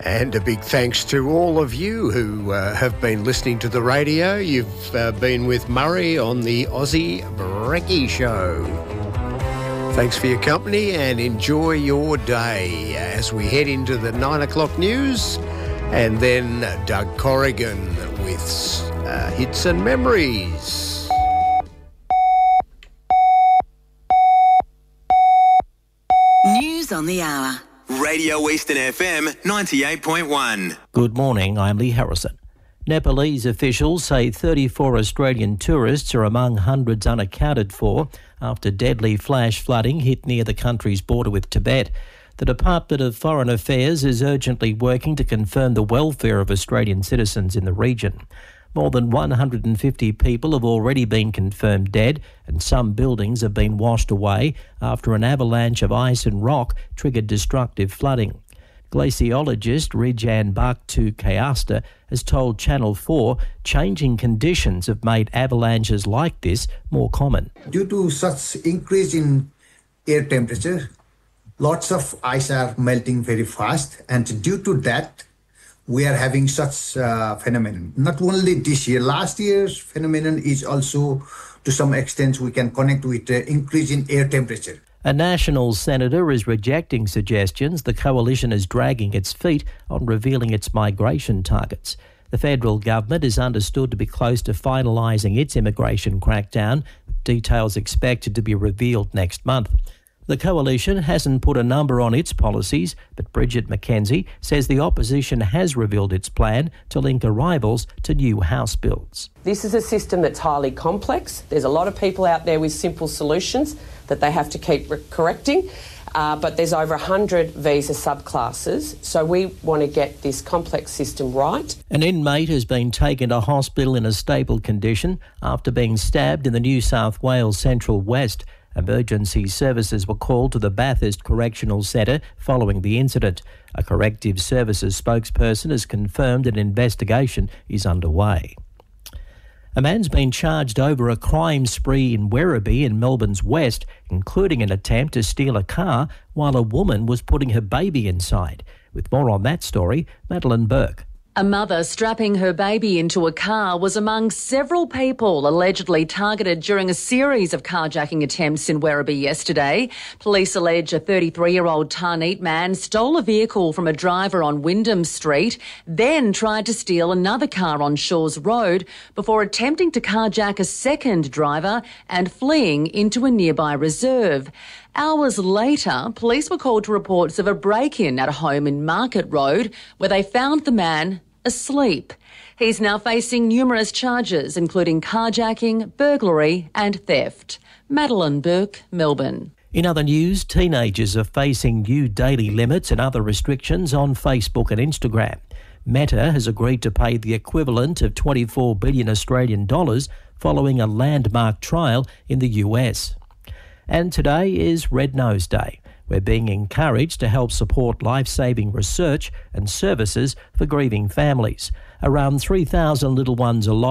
And a big thanks to all of you who have been listening to the radio. You've been with Murray on the Aussie Brekkie Show. Thanks for your company and enjoy your day as we head into the 9 o'clock news and then Doug Corrigan with Hits and Memories. News on the hour. Radio Eastern FM 98.1. Good morning, I'm Lee Harrison. Nepalese officials say 34 Australian tourists are among hundreds unaccounted for after deadly flash flooding hit near the country's border with Tibet. The Department of Foreign Affairs is urgently working to confirm the welfare of Australian citizens in the region. More than 150 people have already been confirmed dead and some buildings have been washed away after an avalanche of ice and rock triggered destructive flooding. Glaciologist Rijan Bhaktu Kayasta has told Channel 4 changing conditions have made avalanches like this more common. Due to such increase in air temperature, lots of ice are melting very fast, and due to that, we are having such phenomenon. Not only this year, last year's phenomenon is also, to some extent, we can connect with the increase in air temperature. A National senator is rejecting suggestions the coalition is dragging its feet on revealing its migration targets. The federal government is understood to be close to finalising its immigration crackdown, with details expected to be revealed next month. The coalition hasn't put a number on its policies, but Bridget McKenzie says the opposition has revealed its plan to link arrivals to new house builds. This is a system that's highly complex. There's a lot of people out there with simple solutions that they have to keep correcting, but there's over 100 visa subclasses, so we want to get this complex system right. An inmate has been taken to hospital in a stable condition after being stabbed in the New South Wales Central West. Emergency services were called to the Bathurst Correctional Centre following the incident. A corrective services spokesperson has confirmed an investigation is underway. A man's been charged over a crime spree in Werribee in Melbourne's west, including an attempt to steal a car while a woman was putting her baby inside. With more on that story, Madeline Burke. A mother strapping her baby into a car was among several people allegedly targeted during a series of carjacking attempts in Werribee yesterday. Police allege a 33-year-old Tarneet man stole a vehicle from a driver on Wyndham Street, then tried to steal another car on Shores Road before attempting to carjack a second driver and fleeing into a nearby reserve. Hours later, police were called to reports of a break-in at a home in Market Road where they found the man asleep. He's now facing numerous charges, including carjacking, burglary and theft. Madeline Burke, Melbourne. In other news, teenagers are facing new daily limits and other restrictions on Facebook and Instagram. Meta has agreed to pay the equivalent of 24 billion Australian dollars following a landmark trial in the US. And today is Red Nose Day. We're being encouraged to help support life-saving research and services for grieving families. Around 3,000 little ones are lost